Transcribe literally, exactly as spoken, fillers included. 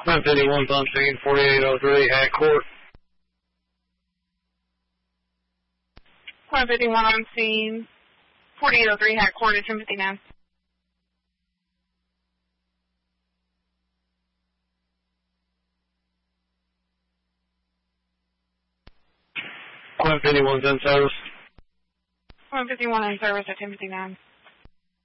Quinn fifty-one's on scene, forty-eight oh three, Hack Court. Quinn fifty-one on scene, forty-eight oh three, Hack Court, at ten fifty-nine. Quinn fifty-one's in service. Quinn fifty-one in service at ten fifty-nine.